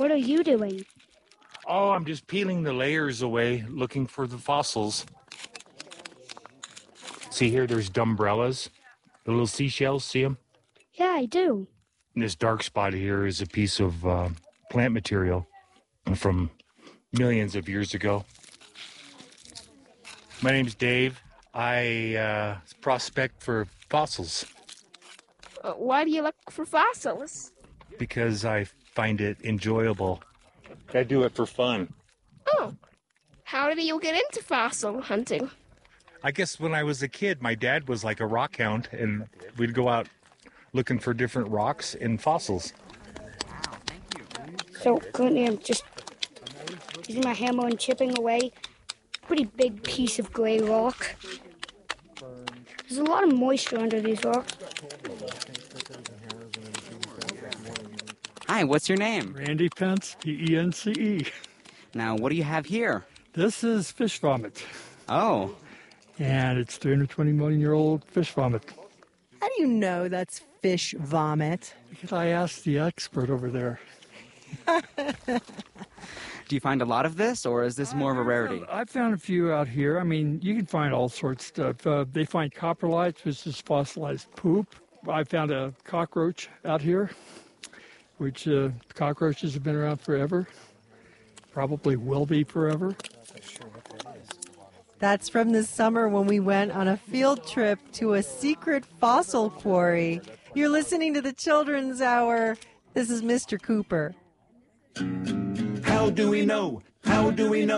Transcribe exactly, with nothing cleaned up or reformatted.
What are you doing? Oh, I'm just peeling the layers away, looking for the fossils. See here, there's dumbrellas, the little seashells, see them? Yeah, I do. And this dark spot here is a piece of uh, plant material from millions of years ago. My name's Dave. I uh, prospect for fossils Uh, why do you look for fossils? because I find it enjoyable. I do it for fun. Oh, how did you get into fossil hunting? I guess when I was a kid, my dad was like a rock hound, and we'd go out looking for different rocks and fossils. So currently I'm just using my hammer and chipping away a pretty big piece of gray rock. There's a lot of moisture under these rocks. Hi, what's your name? Randy Pence, P E N C E. Now, what do you have here? This is fish vomit, Oh, and it's three hundred twenty million year old fish vomit. How do you know that's fish vomit? Because I asked the expert over there. do you find a lot of this, or is this more of a rarity? I found a few out here. I mean, you can find all sorts of stuff. Uh, they find coprolites, which is fossilized poop. I found a cockroach out here, which uh, cockroaches have been around forever. Probably will be forever. That's from this summer when we went on a field trip to a secret fossil quarry. You're listening to the Children's Hour. This is Mister Cooper. How do we know? How do we know?